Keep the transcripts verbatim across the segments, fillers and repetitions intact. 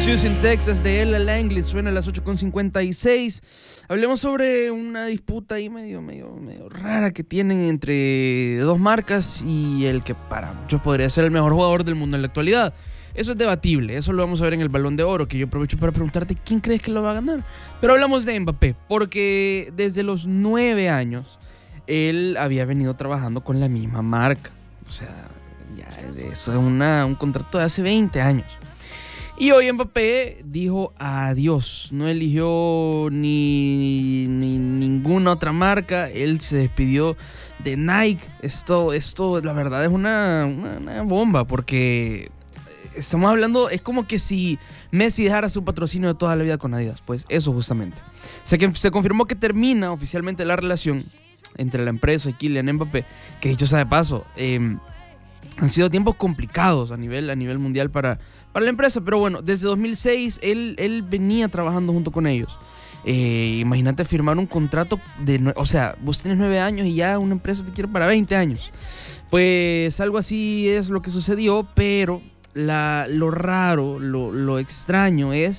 Houston, Texas, de Ella Langley, suena a las ocho con cincuenta y seis. Hablemos sobre una disputa ahí medio, medio, medio rara que tienen entre dos marcas y el que para muchos podría ser el mejor jugador del mundo en la actualidad. Eso es debatible, eso lo vamos a ver en el Balón de Oro, que yo aprovecho para preguntarte quién crees que lo va a ganar. Pero hablamos de Mbappé, porque desde los nueve años él había venido trabajando con la misma marca. O sea, ya eso es una, un contrato de hace veinte años. Y hoy Mbappé dijo adiós, no eligió ni, ni ninguna otra marca, él se despidió de Nike. Esto, esto la verdad es una, una, una bomba, porque estamos hablando, es como que si Messi dejara su patrocinio de toda la vida con Adidas, pues eso justamente. Se, se confirmó que termina oficialmente la relación entre la empresa y Kylian Mbappé, que dicho sea de paso, eh, han sido tiempos complicados a nivel, a nivel mundial para, para la empresa, pero bueno, desde dos mil seis él, él venía trabajando junto con ellos. Eh, imagínate firmar un contrato de, o sea, vos tenés nueve años y ya una empresa te quiere para veinte años. Pues algo así es lo que sucedió, pero la, lo raro, lo, lo extraño es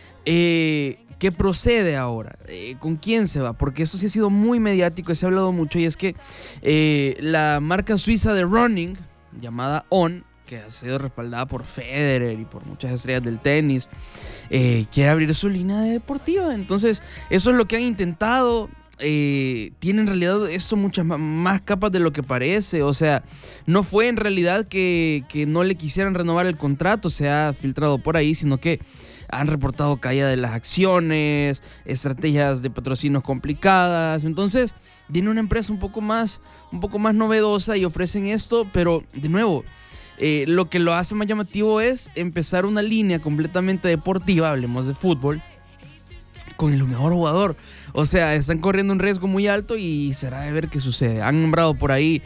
eh, qué procede ahora, eh, con quién se va, porque eso sí ha sido muy mediático, se ha hablado mucho, y es que eh, la marca suiza de running llamada On, que ha sido respaldada por Federer y por muchas estrellas del tenis, eh, quiere abrir su línea deportiva. Entonces eso es lo que han intentado. Eh, tiene en realidad eso muchas más capas de lo que parece. O sea, no fue en realidad que, que no le quisieran renovar el contrato, se ha filtrado por ahí, sino que han reportado caída de las acciones, estrategias de patrocinios complicadas. Entonces viene una empresa un poco más, un poco más novedosa y ofrecen esto, pero de nuevo, eh, lo que lo hace más llamativo es empezar una línea completamente deportiva, hablemos de fútbol, con el mejor jugador. O sea, están corriendo un riesgo muy alto y será de ver qué sucede. Han nombrado por ahí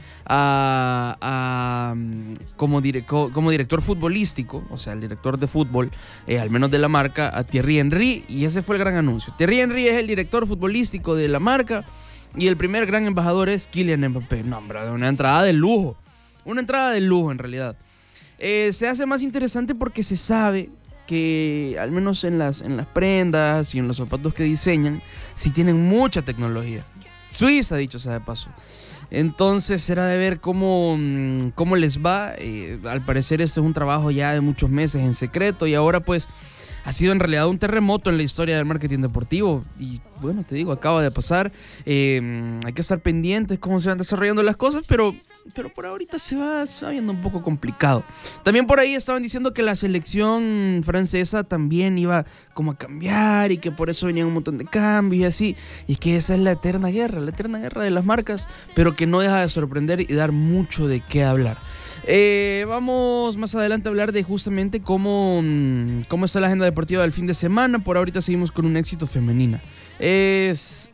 a, a como, director, como director futbolístico, o sea, el director de fútbol, eh, al menos de la marca, a Thierry Henry, y ese fue el gran anuncio. Thierry Henry es el director futbolístico de la marca y el primer gran embajador es Kylian Mbappé. No, hombre, una entrada de lujo. Una entrada de lujo, en realidad. Eh, se hace más interesante porque se sabe que al menos en las, en las prendas y en los zapatos que diseñan, sí tienen mucha tecnología. Suiza, dicho sea de paso. Entonces será de ver cómo, cómo les va. Eh, al parecer este es un trabajo ya de muchos meses en secreto y ahora pues ha sido en realidad un terremoto en la historia del marketing deportivo. Y bueno, te digo, acaba de pasar. Eh, hay que estar pendientes cómo se van desarrollando las cosas, pero, pero por ahorita se va, se va viendo un poco complicado. También por ahí estaban diciendo que la selección francesa también iba como a cambiar y que por eso venían un montón de cambios y así. Y es que esa es la eterna guerra, la eterna guerra de las marcas, pero que no deja de sorprender y dar mucho de qué hablar. Eh, vamos más adelante a hablar de justamente cómo, cómo está la agenda deportiva del fin de semana. Por ahorita seguimos con un éxito femenina. Es...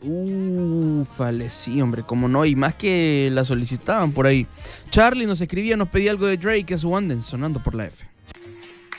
Ufale, sí, hombre, cómo no. Y más que la solicitaban por ahí. Charlie nos escribía, nos pedía algo de Drake, es Wanden, sonando por la F.